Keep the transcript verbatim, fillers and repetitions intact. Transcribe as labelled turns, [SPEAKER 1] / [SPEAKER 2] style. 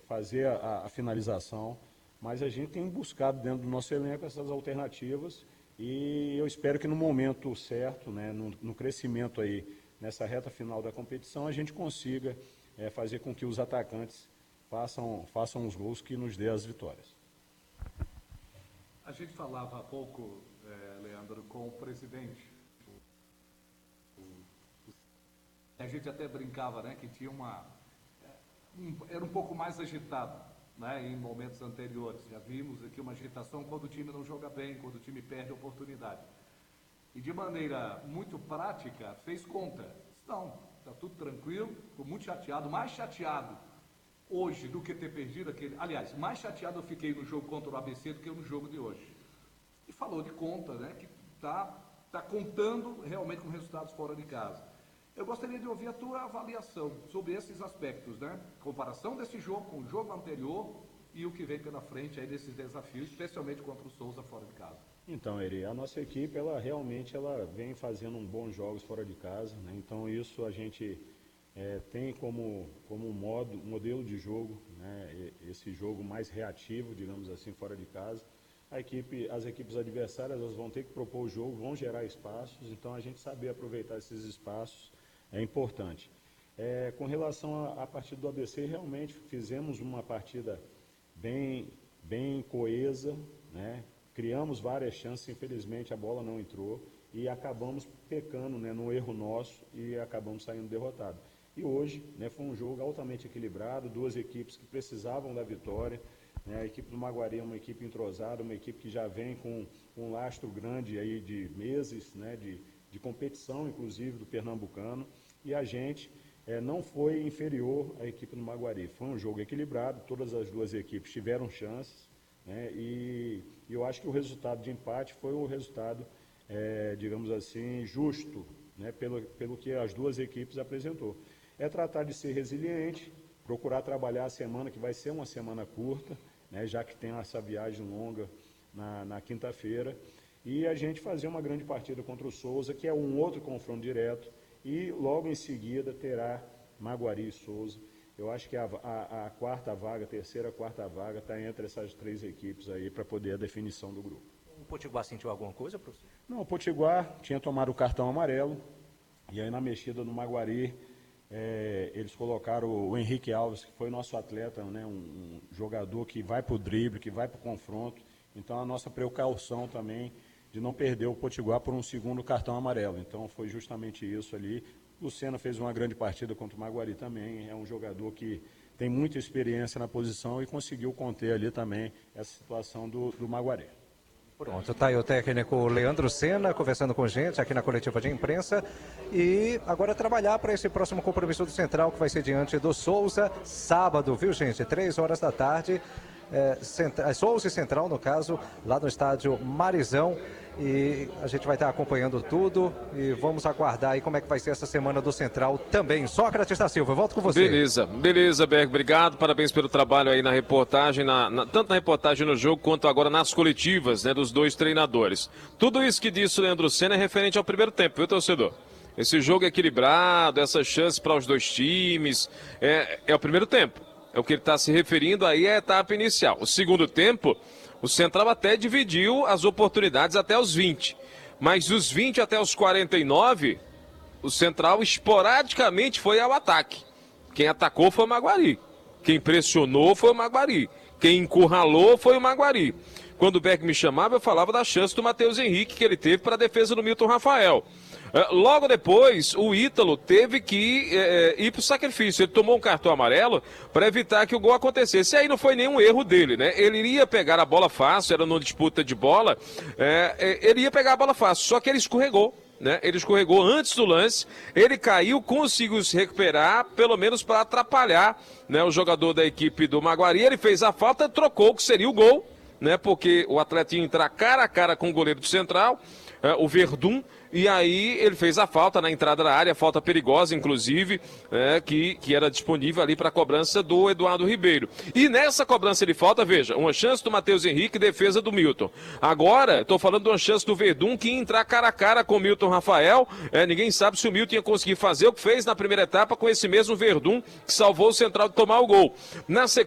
[SPEAKER 1] fazer a, a finalização, mas a gente tem buscado dentro do nosso elenco essas alternativas e eu espero que no momento certo, né, no, no crescimento aí, nessa reta final da competição, a gente consiga é, fazer com que os atacantes façam, façam os gols que nos dê as vitórias.
[SPEAKER 2] A gente falava há pouco, é, Leandro, com o presidente. O, o, a gente até brincava, né, que tinha uma... Um, era um pouco mais agitado, né, em momentos anteriores. Já vimos aqui uma agitação quando o time não joga bem, quando o time perde a oportunidade. E de maneira muito prática, fez conta. Não, está tudo tranquilo, estou muito chateado, mais chateado hoje do que ter perdido aquele... Aliás, mais chateado eu fiquei no jogo contra o A B C do que no jogo de hoje. E falou de conta, né, que está tá contando realmente com resultados fora de casa. Eu gostaria de ouvir a tua avaliação sobre esses aspectos, né? Comparação desse jogo com o jogo anterior e o que vem pela frente aí desses desafios, especialmente contra o Souza fora de casa.
[SPEAKER 1] Então, Eri, a nossa equipe, ela realmente ela vem fazendo um bons jogos fora de casa, né? Então isso a gente é, tem como, como modo, modelo de jogo, né? Esse jogo mais reativo, digamos assim, fora de casa. A equipe, as equipes adversárias elas vão ter que propor o jogo, vão gerar espaços, então a gente saber aproveitar esses espaços é importante. É, com relação à partida do A B C, realmente fizemos uma partida bem, bem coesa, né? Criamos várias chances, infelizmente a bola não entrou e acabamos pecando, né, no erro nosso e acabamos saindo derrotados. E hoje, né, foi um jogo altamente equilibrado, duas equipes que precisavam da vitória. Né, a equipe do Maguari é uma equipe entrosada, uma equipe que já vem com um lastro grande aí de meses, né, de, de competição, inclusive, do Pernambucano. E a gente é, não foi inferior à equipe do Maguari. Foi um jogo equilibrado, todas as duas equipes tiveram chances. Né, e, e eu acho que o resultado de empate foi um resultado, é, digamos assim, justo, né, pelo, pelo que as duas equipes apresentou. É tratar de ser resiliente, procurar trabalhar a semana, que vai ser uma semana curta, né, já que tem essa viagem longa na, na quinta-feira, e a gente fazer uma grande partida contra o Souza, que é um outro confronto direto, e logo em seguida terá Maguari e Souza. Eu acho que a, a, a quarta vaga, a terceira, quarta vaga, está entre essas três equipes aí para poder a definição do grupo.
[SPEAKER 3] O Potiguar sentiu alguma coisa, professor?
[SPEAKER 1] Não, o Potiguar tinha tomado o cartão amarelo, e aí na mexida do Maguari, é, eles colocaram o Henrique Alves, que foi nosso atleta, né, um, um jogador que vai para o drible, que vai para o confronto. Então a nossa precaução também de não perder o Potiguar por um segundo cartão amarelo. Então foi justamente isso ali. Lucena fez uma grande partida contra o Maguari também, é um jogador que tem muita experiência na posição e conseguiu conter ali também essa situação do, do Maguari.
[SPEAKER 3] Pronto, está aí o técnico Leandro Senna conversando com a gente aqui na coletiva de imprensa e agora trabalhar para esse próximo compromisso do Central que vai ser diante do Souza, sábado, viu gente, três horas da tarde, é, Central, Souza e Central no caso, lá no estádio Marizão. E a gente vai estar acompanhando tudo e vamos aguardar aí como é que vai ser essa semana do Central também. Sócrates da Silva, eu volto com você.
[SPEAKER 4] Beleza, beleza, Berg, obrigado, parabéns pelo trabalho aí na reportagem, na, na, tanto na reportagem no jogo quanto agora nas coletivas, né, dos dois treinadores. Tudo isso que disse o Leandro Senna é referente ao primeiro tempo, viu, torcedor? Esse jogo é equilibrado, essa chance para os dois times, é, é o primeiro tempo. É o que ele está se referindo aí é a etapa inicial. O segundo tempo, o Central até dividiu as oportunidades até os vinte. Mas dos vinte até os quarenta e nove, o Central esporadicamente foi ao ataque. Quem atacou foi o Maguari. Quem pressionou foi o Maguari. Quem encurralou foi o Maguari. Quando o Beck me chamava, eu falava da chance do Matheus Henrique que ele teve para a defesa do Milton Rafael. Logo depois, o Ítalo teve que é, ir para o sacrifício. Ele tomou um cartão amarelo para evitar que o gol acontecesse. E aí não foi nenhum erro dele, né? Ele iria pegar a bola fácil, era numa disputa de bola, é, ele ia pegar a bola fácil, só que ele escorregou. Né? Ele escorregou antes do lance, ele caiu, conseguiu se recuperar, pelo menos para atrapalhar, né, o jogador da equipe do Maguari. Ele fez a falta, trocou, que seria o gol, né, porque o atleta ia entrar cara a cara com o goleiro do Central, é, o Verdun, e aí ele fez a falta na entrada da área, falta perigosa, inclusive, é, que, que era disponível ali para a cobrança do Eduardo Ribeiro. E nessa cobrança de falta, veja, uma chance do Matheus Henrique, defesa do Milton. Agora, estou falando de uma chance do Verdun que ia entrar cara a cara com o Milton Rafael. É, ninguém sabe se o Milton ia conseguir fazer o que fez na primeira etapa com esse mesmo Verdun, que salvou o Central de tomar o gol. Na sequência,